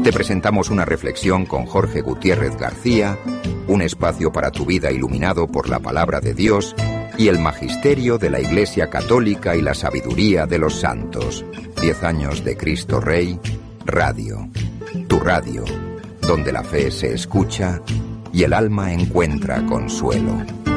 Te presentamos una reflexión con Jorge Gutiérrez García, un espacio para tu vida iluminado por la palabra de Dios y el magisterio de la Iglesia Católica y la sabiduría de los santos. 10 años de Cristo Rey, Radio. Tu radio, donde la fe se escucha y el alma encuentra consuelo.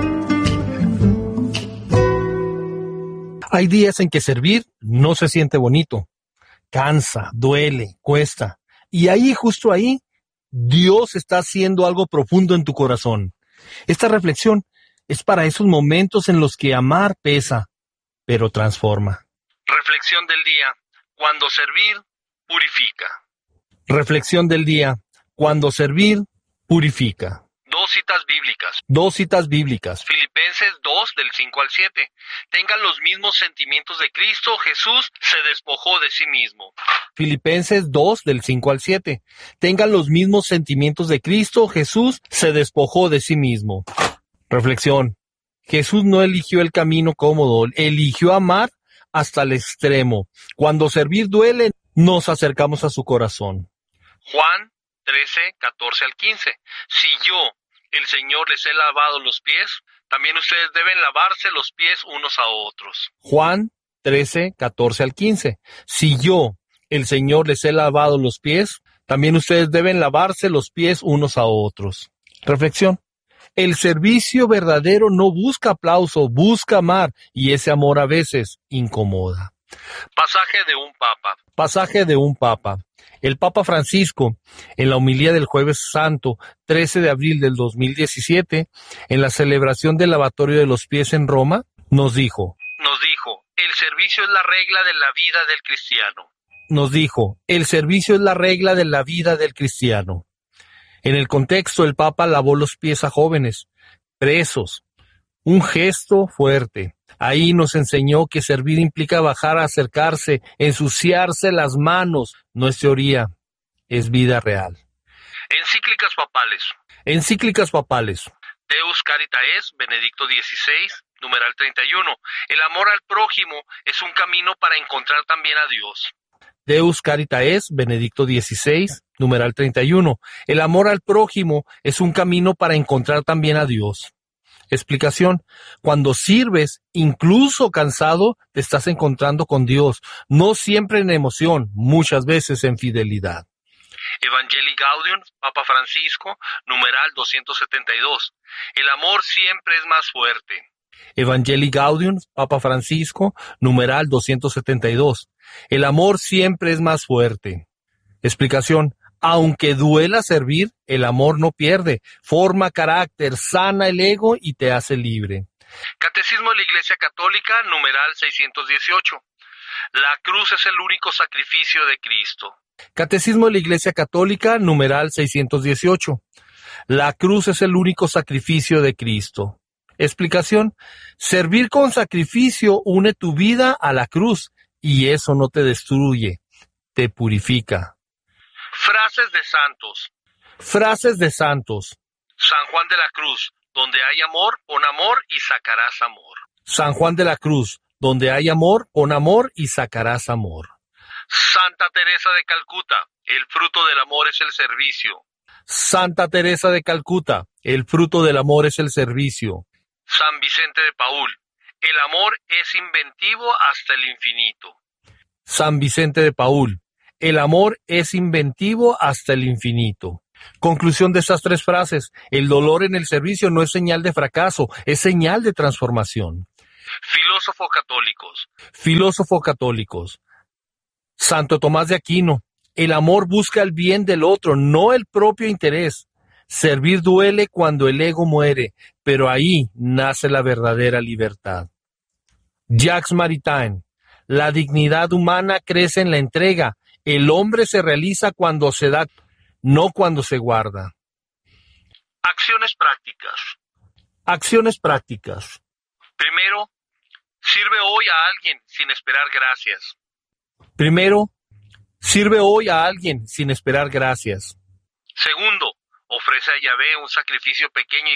Hay días en que servir no se siente bonito. Cansa, duele, cuesta. Y ahí, justo ahí, Dios está haciendo algo profundo en tu corazón. Esta reflexión es para esos momentos en los que amar pesa, pero transforma. Reflexión del día. Cuando servir, purifica. Reflexión del día. Cuando servir, purifica. Dos citas bíblicas. Filipenses 2, del 5 al 7. Tengan los mismos sentimientos de Cristo. Jesús se despojó de sí mismo. Filipenses 2, del 5 al 7. Tengan los mismos sentimientos de Cristo. Jesús se despojó de sí mismo. Reflexión. Jesús no eligió el camino cómodo, eligió amar hasta el extremo. Cuando servir duele, nos acercamos a su corazón. Juan 13, 14 al 15. Si yo, el Señor, les he lavado los pies, también ustedes deben lavarse los pies unos a otros. Juan 13, 14 al 15. Si yo, el Señor, les he lavado los pies, también ustedes deben lavarse los pies unos a otros. Reflexión. El servicio verdadero no busca aplauso, busca amar, y ese amor a veces incomoda. Pasaje de un papa. Pasaje de un papa. El Papa Francisco, en la homilía del Jueves Santo, 13 de abril del 2017, en la celebración del lavatorio de los pies en Roma, nos dijo, el servicio es la regla de la vida del cristiano. Nos dijo, el servicio es la regla de la vida del cristiano. En el contexto, el Papa lavó los pies a jóvenes, presos, un gesto fuerte. Ahí nos enseñó que servir implica bajar a acercarse, ensuciarse las manos. No es teoría, es vida real. Encíclicas papales. Deus Caritaes, Benedicto XVI, numeral 31. El amor al prójimo es un camino para encontrar también a Dios. Deus Caritaes, Benedicto XVI, numeral 31. El amor al prójimo es un camino para encontrar también a Dios. Explicación. Cuando sirves, incluso cansado, te estás encontrando con Dios. No siempre en emoción, muchas veces en fidelidad. Evangelii Gaudium, Papa Francisco, numeral 272. El amor siempre es más fuerte. Evangelii Gaudium, Papa Francisco, numeral 272. El amor siempre es más fuerte. Explicación. Aunque duela servir, el amor no pierde, forma carácter, sana el ego y te hace libre. Catecismo de la Iglesia Católica, numeral 618. La cruz es el único sacrificio de Cristo. Catecismo de la Iglesia Católica, numeral 618. La cruz es el único sacrificio de Cristo. Explicación. Servir con sacrificio une tu vida a la cruz y eso no te destruye, te purifica. Frases de santos. San Juan de la Cruz, donde hay amor, pon amor y sacarás amor. San Juan de la Cruz, donde hay amor, pon amor y sacarás amor. Santa Teresa de Calcuta, el fruto del amor es el servicio. Santa Teresa de Calcuta, el fruto del amor es el servicio. San Vicente de Paúl, el amor es inventivo hasta el infinito. San Vicente de Paúl, el amor es inventivo hasta el infinito. Conclusión de estas 3 frases. El dolor en el servicio no es señal de fracaso, es señal de transformación. Filósofos católicos. Santo Tomás de Aquino. El amor busca el bien del otro, no el propio interés. Servir duele cuando el ego muere, pero ahí nace la verdadera libertad. Jacques Maritain. La dignidad humana crece en la entrega. El hombre se realiza cuando se da, no cuando se guarda. Acciones prácticas. Primero, sirve hoy a alguien sin esperar gracias. Segundo, ofrece a Yahvé un sacrificio pequeño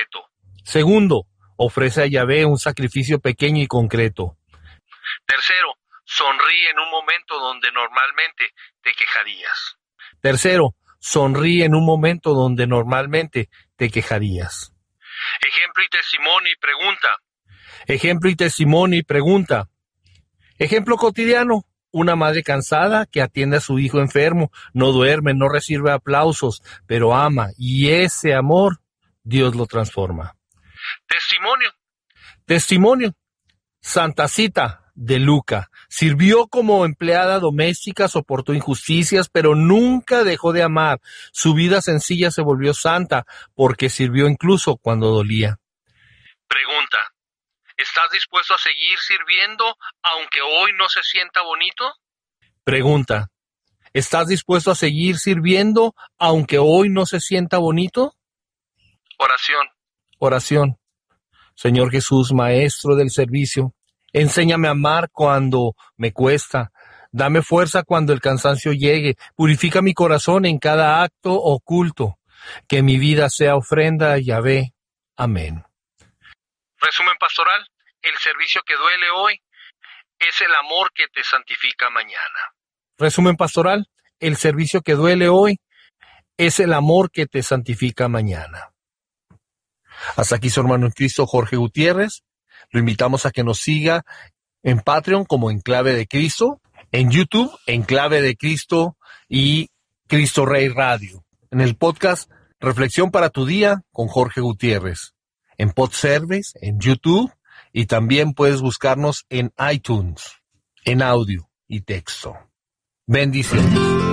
y concreto. Tercero, sonríe en un momento donde normalmente te quejarías. Tercero, sonríe en un momento donde normalmente te quejarías. Ejemplo y testimonio y pregunta. Ejemplo y testimonio y pregunta. Ejemplo cotidiano. Una madre cansada que atiende a su hijo enfermo, no duerme, no recibe aplausos, pero ama, y ese amor Dios lo transforma. Testimonio. Testimonio. Santa Cita de Luca. Sirvió como empleada doméstica, soportó injusticias, pero nunca dejó de amar. Su vida sencilla se volvió santa porque sirvió incluso cuando dolía. Pregunta. ¿Estás dispuesto a seguir sirviendo aunque hoy no se sienta bonito? Pregunta. ¿Estás dispuesto a seguir sirviendo aunque hoy no se sienta bonito? Oración. Oración. Señor Jesús, Maestro del servicio, enséñame a amar cuando me cuesta. Dame fuerza cuando el cansancio llegue. Purifica mi corazón en cada acto oculto. Que mi vida sea ofrenda a Yahvé. Amén. Resumen pastoral. El servicio que duele hoy es el amor que te santifica mañana. Resumen pastoral. El servicio que duele hoy es el amor que te santifica mañana. Hasta aquí su hermano en Cristo, Jorge Gutiérrez. Lo invitamos a que nos siga en Patreon como Enclave de Cristo, en YouTube, Enclave de Cristo y Cristo Rey Radio. En el podcast Reflexión para tu Día con Jorge Gutiérrez. En Podservice, en YouTube, y también puedes buscarnos en iTunes, en audio y texto. Bendiciones.